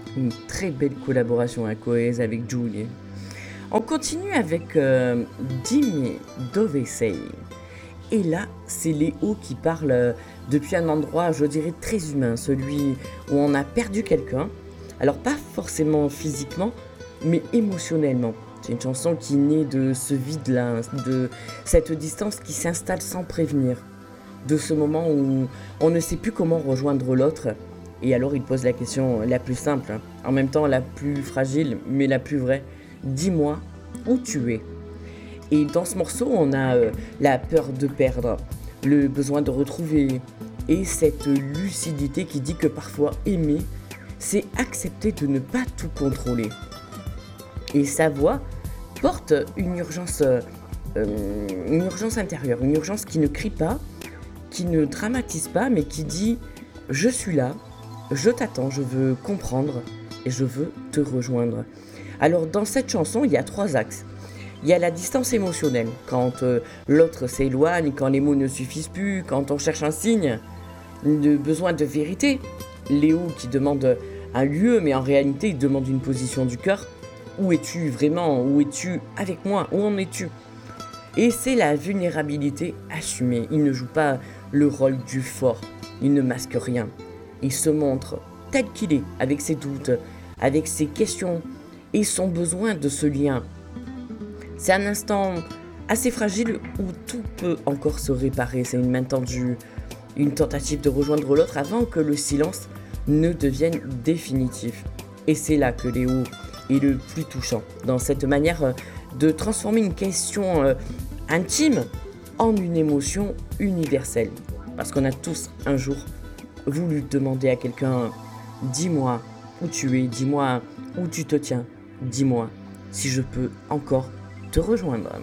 Une très belle collaboration à Coez avec Julie. On continue avec Jimmy Dovesey. Et là, c'est Léo qui parle depuis un endroit, je dirais, très humain, celui où on a perdu quelqu'un. Alors pas forcément physiquement, mais émotionnellement. C'est une chanson qui naît de ce vide-là, de cette distance qui s'installe sans prévenir, de ce moment où on ne sait plus comment rejoindre l'autre. Et alors il pose la question la plus simple, en même temps la plus fragile, mais la plus vraie. Dis-moi où tu es. Et dans ce morceau, on a la peur de perdre, le besoin de retrouver, et cette lucidité qui dit que parfois aimer, c'est accepter de ne pas tout contrôler. Et sa voix porte une urgence intérieure, une urgence qui ne crie pas, qui ne dramatise pas, mais qui dit « Je suis là, je t'attends, je veux comprendre et je veux te rejoindre ». Alors dans cette chanson, il y a 3 axes. Il y a la distance émotionnelle, quand l'autre s'éloigne, quand les mots ne suffisent plus, quand on cherche un signe, le besoin de vérité. Léo qui demande un lieu, mais en réalité il demande une position du cœur. Où es-tu vraiment? Où es-tu avec moi? Où en es-tu? Et c'est la vulnérabilité assumée. Il ne joue pas le rôle du fort, il ne masque rien. Il se montre tel qu'il est, avec ses doutes, avec ses questions et son besoin de ce lien. C'est un instant assez fragile où tout peut encore se réparer. C'est une main tendue, une tentative de rejoindre l'autre avant que le silence ne devienne définitif. Et c'est là que Léo est le plus touchant, dans cette manière de transformer une question intime en une émotion universelle. Parce qu'on a tous un jour voulu demander à quelqu'un « Dis-moi où tu es, dis-moi où tu te tiens, dis-moi si je peux encore te rejoindre ».